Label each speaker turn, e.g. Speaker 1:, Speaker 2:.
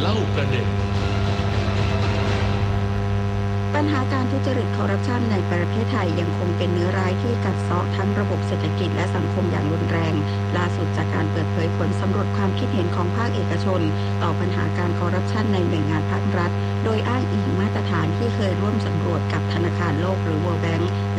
Speaker 1: ล่ากระเด็น
Speaker 2: ปัญหาการทุจริตคอร์รัปชันในประเทศไทยยังคงเป็นเนื้อร้ายที่กัดเซาะทั้งระบบเศรษฐกิจและสังคมอย่างรุนแรงล่าสุดจากการเปิดเผยผลสำรวจความคิดเห็นของภาคเอกชนต่อปัญหาการคอร์รัปชันในหน่วยงานภาครัฐโดยอ้างอิงมาตรฐานที่เคยร่วมสำรวจกับธนาคารโลกหรือ World Bank